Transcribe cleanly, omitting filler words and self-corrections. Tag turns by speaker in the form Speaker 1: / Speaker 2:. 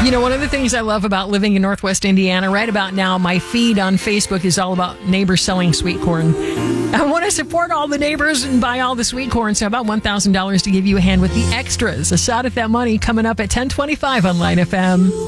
Speaker 1: You know, one of the things I love about living in Northwest Indiana right about now, my feed on Facebook is all about neighbors selling sweet corn. I want to support all the neighbors and buy all the sweet corn, so about $1,000 to give you a hand with the extras. A shot at that money coming up at 10:25 on Line FM.